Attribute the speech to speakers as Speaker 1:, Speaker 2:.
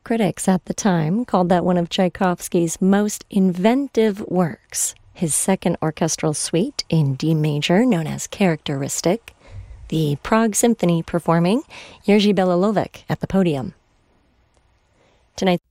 Speaker 1: Critics at the time called that one of Tchaikovsky's most inventive works. His second orchestral suite in D major, known as Characteristic, the Prague Symphony performing Jerzy Belilovic at the podium. Tonight.